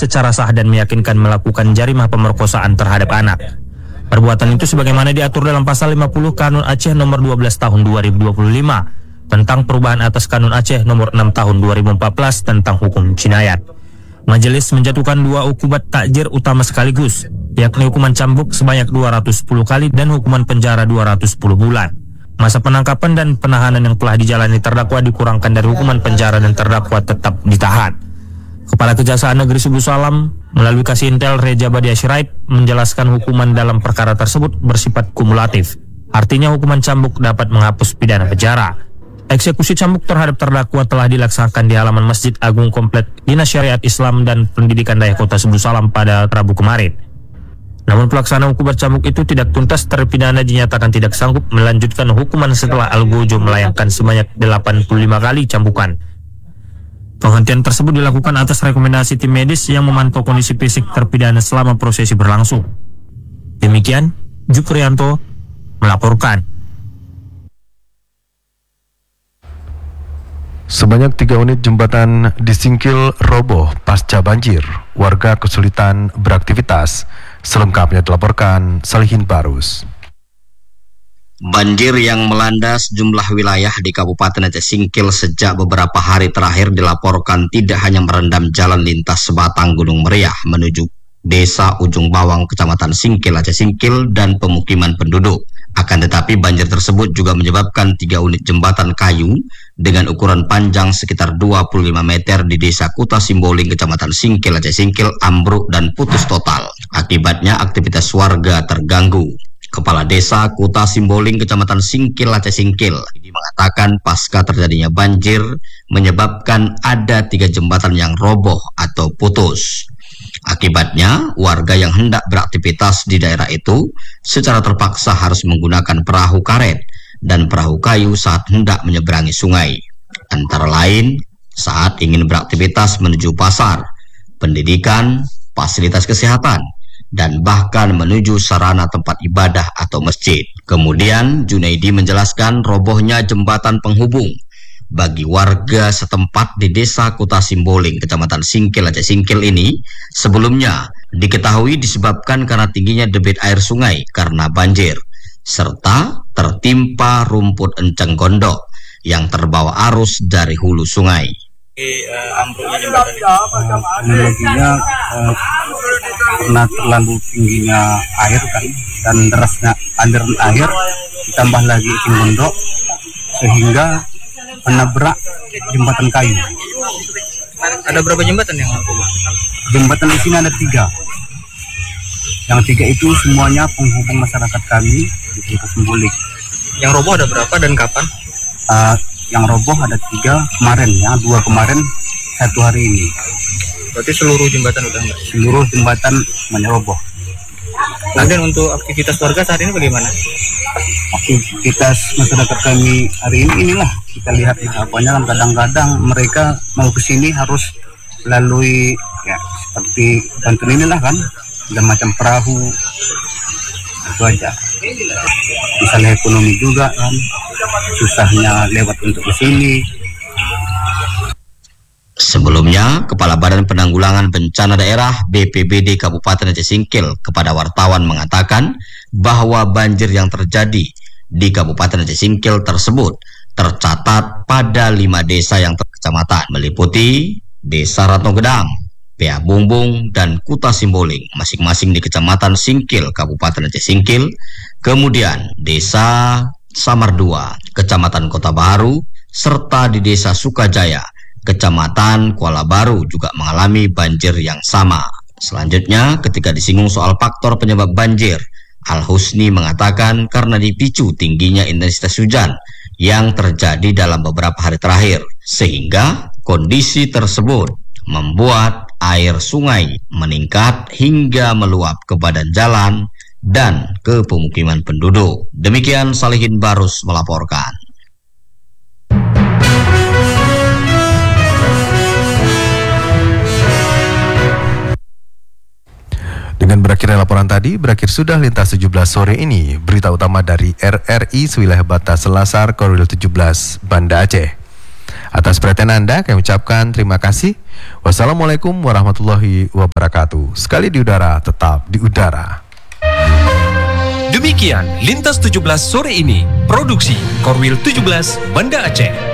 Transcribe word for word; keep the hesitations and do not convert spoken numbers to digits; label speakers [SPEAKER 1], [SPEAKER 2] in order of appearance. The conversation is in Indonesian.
[SPEAKER 1] secara sah dan meyakinkan melakukan jarimah pemerkosaan terhadap anak. Perbuatan itu sebagaimana diatur dalam pasal lima puluh Kanun Aceh nomor dua belas tahun dua ribu dua puluh lima tentang perubahan atas Kanun Aceh nomor enam tahun dua ribu empat belas tentang hukum jinayat. Majelis menjatuhkan dua hukuman takjir utama sekaligus, yakni hukuman cambuk sebanyak dua ratus sepuluh kali dan hukuman penjara dua ratus sepuluh bulan. Masa penangkapan dan penahanan yang telah dijalani terdakwa dikurangkan dari hukuman penjara dan terdakwa tetap ditahan. Kepala Kejaksaan Negeri Subuh Salam melalui Kasih Intel Reja Badia Sirait menjelaskan hukuman dalam perkara tersebut bersifat kumulatif. Artinya hukuman cambuk dapat menghapus pidana penjara. Eksekusi cambuk terhadap terdakwa telah dilaksanakan di halaman Masjid Agung Komplek Dinas Syariat Islam dan Pendidikan Daya Kota Subuh Salam pada Rabu kemarin. Namun pelaksanaan hukuman cambuk itu tidak tuntas, terpidana dinyatakan tidak sanggup melanjutkan hukuman setelah Algojo melayangkan sebanyak delapan puluh lima kali cambukan. Penghentian tersebut dilakukan atas rekomendasi tim medis yang memantau kondisi fisik terpidana selama prosesi berlangsung. Demikian, Juprianto melaporkan.
[SPEAKER 2] Sebanyak tiga unit jembatan di Singkil roboh pasca banjir. Warga kesulitan beraktivitas. Selengkapnya dilaporkan Salihin Barus.
[SPEAKER 3] Banjir yang melanda sejumlah wilayah di Kabupaten Aceh Singkil sejak beberapa hari terakhir dilaporkan tidak hanya merendam jalan lintas sebatang Gunung Meriah menuju Desa Ujung Bawang, Kecamatan Singkil, Aceh Singkil, dan pemukiman penduduk. Akan tetapi banjir tersebut juga menyebabkan tiga unit jembatan kayu dengan ukuran panjang sekitar dua puluh lima meter di Desa Kuta Simboling, Kecamatan Singkil, Aceh Singkil, ambruk dan putus total. Akibatnya aktivitas warga terganggu. Kepala Desa Kuta Simboling, Kecamatan Singkil, Aceh Singkil, ini mengatakan pasca terjadinya banjir menyebabkan ada tiga jembatan yang roboh atau putus. Akibatnya, warga yang hendak beraktivitas di daerah itu secara terpaksa harus menggunakan perahu karet dan perahu kayu saat hendak menyeberangi sungai. Antara lain, saat ingin beraktivitas menuju pasar, pendidikan, fasilitas kesehatan, dan bahkan menuju sarana tempat ibadah atau masjid. Kemudian, Junaidi menjelaskan robohnya jembatan penghubung bagi warga setempat di Desa Kuta Simboling, Kecamatan Singkil, Aceh Singkil ini sebelumnya diketahui disebabkan karena tingginya debit air sungai karena banjir, serta tertimpa rumput enceng gondok yang terbawa arus dari hulu sungai.
[SPEAKER 4] Uh, ambruknya jembatan itu teknologinya uh, karena terlalu tingginya air kan dan derasnya aliran air ditambah lagi enceng gondok sehingga menabrak jembatan kayu.
[SPEAKER 5] Ada berapa jembatan yang roboh?
[SPEAKER 4] Jembatan di sini ada tiga. Yang tiga itu semuanya penghubung masyarakat kami di Kuta Simboling.
[SPEAKER 5] Yang roboh ada berapa dan kapan?
[SPEAKER 4] Uh, yang roboh ada tiga kemarin, ya dua kemarin, satu hari ini.
[SPEAKER 5] Berarti seluruh jembatan udah enggak?
[SPEAKER 4] Seluruh jembatan semuanya roboh.
[SPEAKER 5] Nah, dan untuk aktivitas warga saat ini bagaimana?
[SPEAKER 4] Aktivitas masyarakat kami hari ini inilah kita lihat apanya kan kadang-kadang mereka mau ke sini harus melalui ya seperti bantuan inilah kan, ada macam perahu itu aja. Misalnya ekonomi juga kan susahnya lewat untuk ke sini.
[SPEAKER 3] Sebelumnya, Kepala Badan Penanggulangan Bencana Daerah B P B D Kabupaten Aceh Singkil kepada wartawan mengatakan bahwa banjir yang terjadi di Kabupaten Aceh Singkil tersebut tercatat pada lima desa yang terkecamatan meliputi Desa Ratno Gedang, Pea Bumbung, dan Kuta Simboling, masing-masing di Kecamatan Singkil, Kabupaten Aceh Singkil. Kemudian Desa Samardua, Kecamatan Kota Baru, serta di Desa Sukajaya, Kecamatan Kuala Baru juga mengalami banjir yang sama. Selanjutnya, ketika disinggung soal faktor penyebab banjir, Al-Husni mengatakan karena dipicu tingginya intensitas hujan yang terjadi dalam beberapa hari terakhir, sehingga kondisi tersebut membuat air sungai meningkat hingga meluap ke badan jalan dan ke pemukiman penduduk. Demikian Salihin Barus melaporkan.
[SPEAKER 2] Dengan berakhirnya laporan tadi, berakhir sudah Lintas tujuh belas sore ini. Berita utama dari R R I sewilayah batas Selasar Koridor tujuh belas Banda Aceh. Atas perhatian Anda, kami ucapkan terima kasih. Wassalamualaikum warahmatullahi wabarakatuh. Sekali di udara, tetap di udara.
[SPEAKER 6] Demikian Lintas tujuh belas sore ini. Produksi Korwil tujuh belas Banda Aceh.